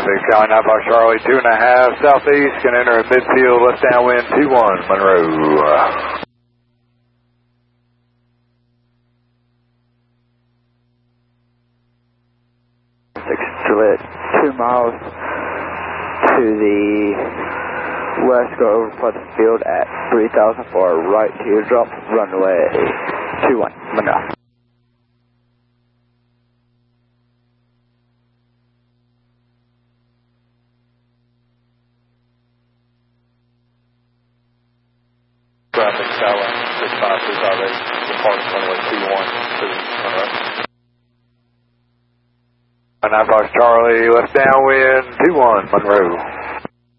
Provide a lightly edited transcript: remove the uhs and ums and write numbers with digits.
Big Sky 9 Fox Charlie, 2.5 southeast, can enter in midfield, left downwind, 2-1, Monroe. Split 2 miles to the west, go over Pleasant Field at 3,000 for a right teardrop, runway 21, Monroe. Traffic, Skyline 65358, departing runway 21, Monroe. 9 Fox Charlie, left downwind, 2-1, Monroe.